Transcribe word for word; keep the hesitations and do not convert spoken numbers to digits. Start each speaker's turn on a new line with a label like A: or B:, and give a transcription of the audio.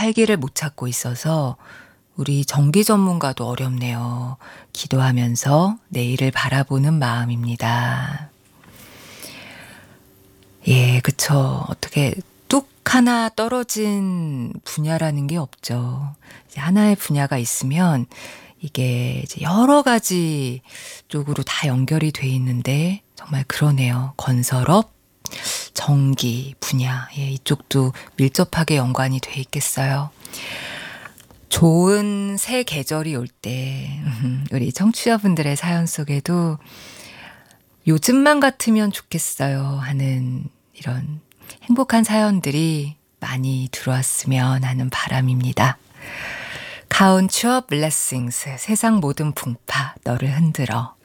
A: 활기를 못 찾고 있어서 우리 정기 전문가도 어렵네요. 기도하면서 내일을 바라보는 마음입니다. 예, 그쵸. 어떻게 뚝 하나 떨어진 분야라는 게 없죠. 이제 하나의 분야가 있으면 이게 이제 여러 가지 쪽으로 다 연결이 돼 있는데 정말 그러네요. 건설업, 전기 분야, 예, 이쪽도 밀접하게 연관이 돼 있겠어요. 좋은 새 계절이 올 때 우리 청취자분들의 사연 속에도 요즘만 같으면 좋겠어요 하는 이런 행복한 사연들이 많이 들어왔으면 하는 바람입니다. Count your blessings, 세상 모든 풍파 너를 흔들어.